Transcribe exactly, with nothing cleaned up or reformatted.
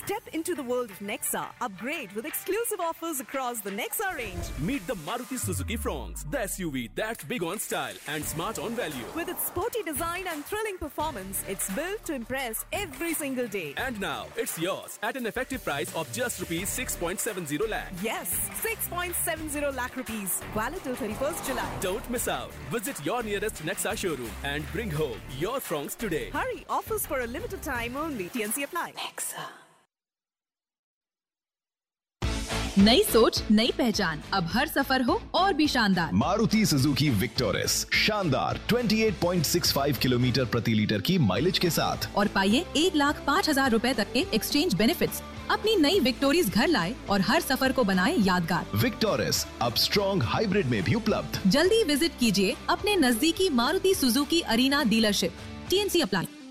Step into the world of Nexa. Upgrade with exclusive offers across the Nexa range. Meet the Maruti Suzuki Fronx, the S U V that's big on style and smart on value. With its sporty design and thrilling performance, it's built to impress every single day. And now, it's yours at an effective price of just rupees six point seven zero lakh. Yes, six point seven zero lakh rupees. Valid till thirty-first July. Don't miss out. Visit your nearest Nexa showroom and bring home your Fronx today. Hurry, offers for a limited time only. T N C apply. Nexa. नई सोच, नई पहचान, अब हर सफर हो और भी शानदार। Maruti Suzuki Victoris, शानदार अट्ठाईस पॉइंट छह पाँच किलोमीटर प्रति लीटर की माइलेज के साथ। और पाइए एक लाख पाँच हजार रूपए तक के एक्सचेंज बेनिफिट्स। अपनी नई विक्टोरिस घर लाए और हर सफर को बनाए यादगार। विक्टोरिस अब स्ट्रॉन्ग हाइब्रिड में भी उपलब्ध। जल्दी विजिट कीजिए अपने नजदीकी Maruti Suzuki arena dealership. T N C apply.